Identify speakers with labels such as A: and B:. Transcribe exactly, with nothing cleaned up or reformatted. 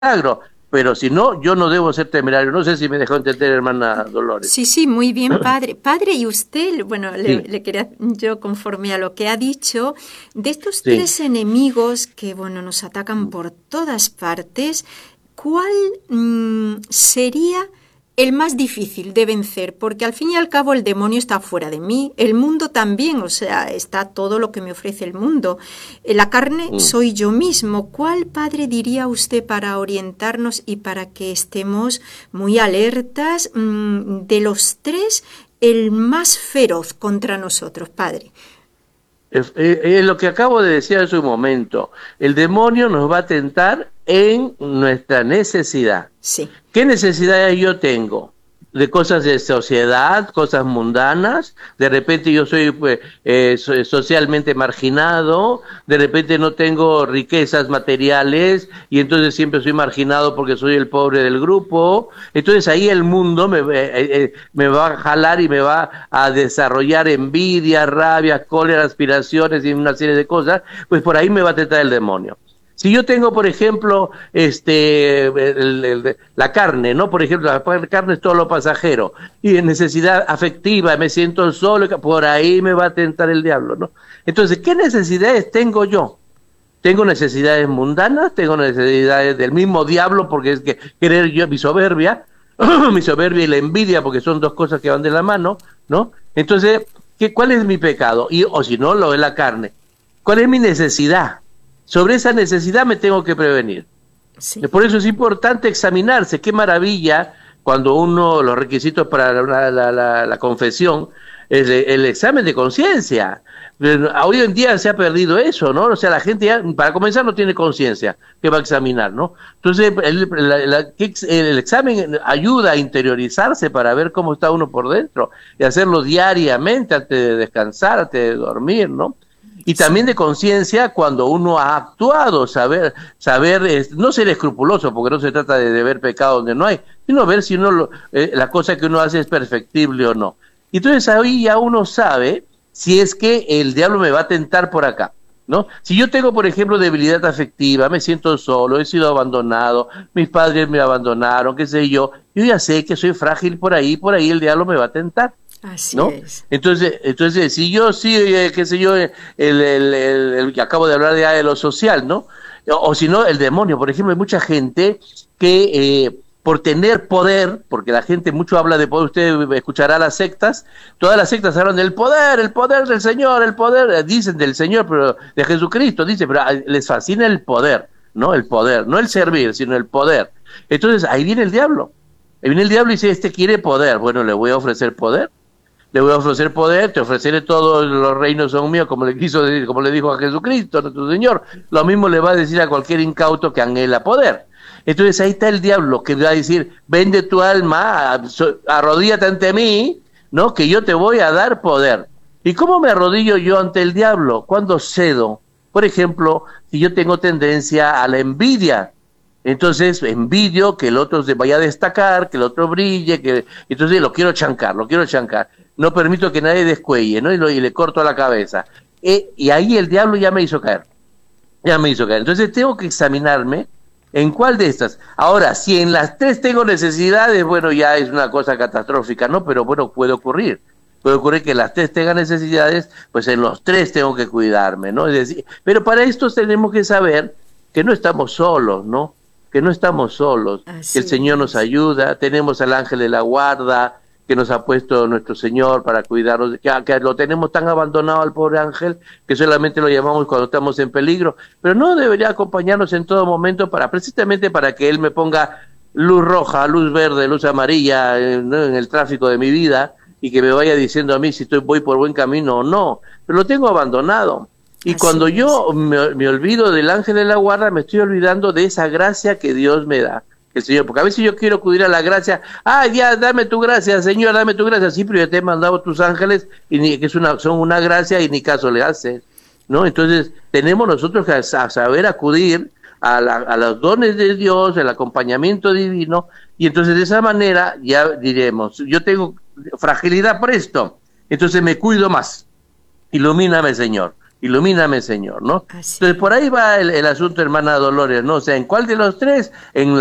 A: milagro. Pero si no, yo no debo ser temerario. No sé si me dejó entender, hermana Dolores.
B: Sí, sí, muy bien, padre. Padre, y usted, bueno, le,
A: Sí,
B: le quería yo, conforme a lo que ha dicho, de estos
A: sí.
B: tres enemigos que, bueno, nos atacan por todas partes, ¿cuál mm, sería el más difícil de vencer? Porque al fin y al cabo el demonio está fuera de mí, el mundo también, o sea, está todo lo que me ofrece el mundo. Eh, La carne
A: Mm.
B: soy yo mismo. ¿Cuál, padre, diría usted para orientarnos y para que estemos muy alertas mmm, de los tres, el más feroz contra nosotros, padre?
A: Es, es- es lo que acabo de decir hace un momento. El demonio nos va a tentar en nuestra necesidad.
B: Sí,
A: ¿Qué necesidades yo tengo? De cosas de sociedad, cosas mundanas, de repente yo soy pues, eh, so- socialmente marginado, de repente no tengo riquezas materiales y entonces siempre soy marginado porque soy el pobre del grupo, entonces ahí el mundo me, eh, eh, me va a jalar y me va a desarrollar envidia, rabia, cólera, aspiraciones y una serie de cosas, pues por ahí me va a tratar el demonio. Si yo tengo, por ejemplo, este, el- el- la carne, ¿no? Por ejemplo, la carne es todo lo pasajero y en necesidad afectiva, me siento solo, por ahí me va a tentar el diablo, ¿no? Entonces, ¿qué necesidades tengo yo? Tengo necesidades mundanas, tengo necesidades del mismo diablo, porque es que querer yo, mi soberbia, mi soberbia y la envidia, porque son dos cosas que van de la mano, ¿no? Entonces, ¿qué, ¿cuál es mi pecado? Y, o si no, lo de la carne. ¿Cuál es mi necesidad? Sobre esa necesidad me tengo que prevenir.
B: sí.
A: Por eso es importante examinarse. Qué maravilla cuando uno, los requisitos para la, la, la, la confesión, es el, el examen de conciencia. Hoy en día se ha perdido eso, ¿no? O sea, la gente ya, para comenzar, no tiene conciencia que va a examinar, ¿no? Entonces, el, la, la, el examen ayuda a interiorizarse para ver cómo está uno por dentro y hacerlo diariamente antes de descansar, antes de dormir, ¿no? Y también
B: Sí.
A: de conciencia cuando uno ha actuado, saber, saber, eh, no ser escrupuloso, porque no se trata de, de ver pecado donde no hay, sino ver si uno lo, eh, la cosa que uno hace es perfectible o no. Y entonces ahí ya uno sabe si es que el diablo me va a tentar por acá, ¿no? Si yo tengo, por ejemplo, debilidad afectiva, me siento solo, he sido abandonado, mis padres me abandonaron, qué sé yo, yo ya sé que soy frágil por ahí, por ahí el diablo me va a tentar.
B: Así
A: ¿No?
B: es.
A: Entonces, entonces si yo sí, eh, qué sé yo, el, el, el, el que acabo de hablar de, de lo social, ¿no? O, o si no, el demonio, por ejemplo, hay mucha gente que eh, por tener poder, porque la gente mucho habla de poder, usted escuchará las sectas, todas las sectas hablan del poder, el poder del Señor, el poder, dicen del Señor, pero de Jesucristo, dice, pero les fascina el poder, ¿no? El poder, no el servir, sino el poder. Entonces, ahí viene el diablo. Ahí viene el diablo y dice, este quiere poder, bueno, le voy a ofrecer poder. Le voy a ofrecer poder, te ofreceré todos los reinos son míos, como le quiso decir, como le dijo a Jesucristo, nuestro Señor. Lo mismo le va a decir a cualquier incauto que anhela poder. Entonces ahí está el diablo que va a decir, vende tu alma, arrodíllate ante mí, ¿no? Que yo te voy a dar poder. ¿Y cómo me arrodillo yo ante el diablo? Cuando cedo. Por ejemplo, si yo tengo tendencia a la envidia, entonces envidio que el otro se vaya a destacar, que el otro brille, que entonces lo quiero chancar, lo quiero chancar. No permito que nadie descuelle, ¿no? Y, lo, y le corto la cabeza. Eh, y ahí el diablo ya me hizo caer, ya me hizo caer. Entonces tengo que examinarme en cuál de estas. Ahora, si en las tres tengo necesidades, bueno, ya es una cosa catastrófica, ¿no? Pero bueno, puede ocurrir. Puede ocurrir que las tres tengan necesidades, pues en los tres tengo que cuidarme, ¿no? Es decir, pero para esto tenemos que saber que no estamos solos, ¿no? Que no estamos solos, que el
B: Así
A: Señor nos
B: es.
A: ayuda, tenemos al ángel de la guarda, que nos ha puesto nuestro Señor para cuidarnos, que, que lo tenemos tan abandonado al pobre ángel que solamente lo llamamos cuando estamos en peligro, pero no debería acompañarnos en todo momento para precisamente para que Él me ponga luz roja, luz verde, luz amarilla, eh, ¿no? En el tráfico de mi vida y que me vaya diciendo a mí si estoy voy por buen camino o no, pero lo tengo abandonado. Y
B: Así
A: cuando
B: es.
A: yo me, me olvido del ángel de la guarda, me estoy olvidando de esa gracia que Dios me da. El Señor, porque a veces yo quiero acudir a la gracia, ah, ya, dame tu gracia, Señor, dame tu gracia, sí, pero ya te he mandado tus ángeles, y ni, que es una, son una gracia y ni caso le haces, ¿no? Entonces, tenemos nosotros que a, a saber acudir a, la, a los dones de Dios, el acompañamiento divino, y entonces de esa manera ya diremos, yo tengo fragilidad por esto, entonces me cuido más, ilumíname, Señor, ilumíname, Señor, ¿no?
B: Así
A: Entonces, por ahí va el, el asunto, hermana Dolores, ¿no? O sea, ¿en cuál de los tres? En